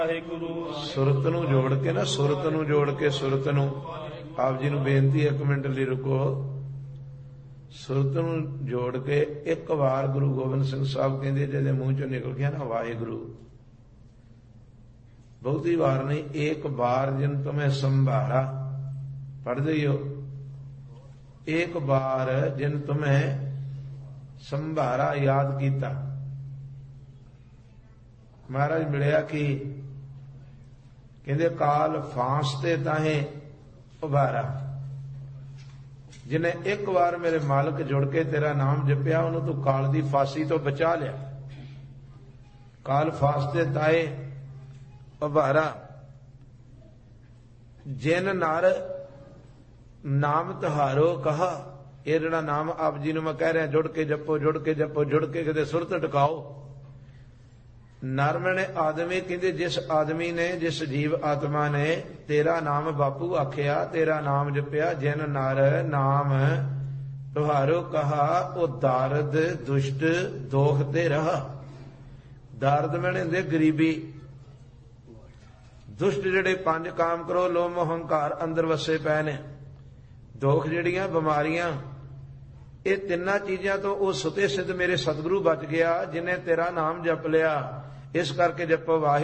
ਸੁਰਤ ਨੂੰ ਜੋੜ ਕੇ ਨਾ, ਸੁਰਤ ਨੂੰ ਜੋੜ ਕੇ ਸੁਰਤ ਨੂੰ, ਆਪ ਜੀ ਨੂੰ ਬੇਨਤੀ 1 ਮਿੰਟ ਲਈ ਰੁਕੋ। ਸੁਰਤ ਨੂੰ ਜੋੜ ਕੇ ਇੱਕ ਵਾਰ ਗੁਰੂ ਗੋਬਿੰਦ ਸਿੰਘ ਸਾਹਿਬ ਕਹਿੰਦੇ ਜਿਹਦੇ ਮੂੰਹ ਚੋਂ ਨਿਕਲ ਗਿਆ ਨਾ ਵਾਹਿਗੁਰੂ, ਬਹੁਤੀ ਵਾਰ ਨਹੀਂ, ਇੱਕ ਬਾਰ ਜਿਨ ਤੁਮੇ ਸੰਭਾਰਾ, ਪੜ੍ਹਦੇ ਹੀ ਹੋ, ਇੱਕ ਬਾਰ ਜਿਨ ਤੁਮੇ ਸੰਭਾਰਾ, ਯਾਦ ਕੀਤਾ। ਮਹਾਰਾਜ ਮਿਲਿਆ ਕਿ ਕਹਿੰਦੇ ਕਾਲ ਫਾਂਸ ਤੇ ਤਾਹੇ ਉਭਾਰਾ, ਜਿਹਨੇ ਇੱਕ ਵਾਰ ਮੇਰੇ ਮਾਲਕ ਜੁੜ ਕੇ ਤੇਰਾ ਨਾਮ ਜਪਿਆ ਉਹਨੂੰ ਤੂੰ ਕਾਲ ਦੀ ਫਾਂਸੀ ਤੋਂ ਬਚਾ ਲਿਆ। ਕਾਲ ਫਾਂਸ ਤੇ ਤਾਏ ਉਭਾਰਾ, ਜਿਨ ਨਰ ਨਾਮ ਤੁਹਾਰੋ ਕਹਾ। ਇਹ ਜਿਹੜਾ ਨਾਮ ਆਪ ਜੀ ਨੂੰ ਮੈਂ ਕਹਿ ਰਿਹਾ, ਜੁੜ ਕੇ ਜਪੋ, ਜੁੜ ਕੇ ਜਪੋ, ਜੁੜ ਕੇ ਕਿਤੇ ਸੁਰਤ ਟਿਕਾਓ। ਨਰਮ ਨੇ ਆਦਮੀ, ਕਹਿੰਦੇ ਜਿਸ ਆਦਮੀ ਨੇ, ਜਿਸ ਜੀਵ ਆਤਮਾ ਨੇ ਤੇਰਾ ਨਾਮ ਬਾਪੂ ਆਖਿਆ, ਤੇਰਾ ਨਾਮ ਜਪਿਆ, ਜਿਨ ਨਰ ਨਾਮ ਤੁਹਾਰੋ ਕਹਾ, ਉਹ ਦਾਰਦ ਦੁਸ਼ਟ ਦੋਖ ਤੇ ਰਹਾ। ਦਾਰਦ ਮੈਨੇ ਹੁੰਦੇ ਗਰੀਬੀ, ਦੁਸ਼ਟ ਜਿਹੜੇ 5 ਕਾਮ ਕਰੋ ਲੋਭ ਮੋਹ ਹੰਕਾਰ ਅੰਦਰ ਵਸੇ ਪਏ ਨੇ, ਦੋਖ ਜਿਹੜੀਆਂ ਬਿਮਾਰੀਆਂ, ਇਹ ਤਿੰਨਾਂ ਚੀਜ਼ਾਂ ਤੋਂ ਉਹ ਸੁਤੇ ਸਿੱਧ ਮੇਰੇ ਸਤਿਗੁਰੂ ਬਚ ਗਿਆ ਜਿਨੇ ਤੇਰਾ ਨਾਮ ਜਪ ਲਿਆ। ਇਸ ਕਰਕੇ ਜਪੋ ਵਾਹਿਗੁਰੂ।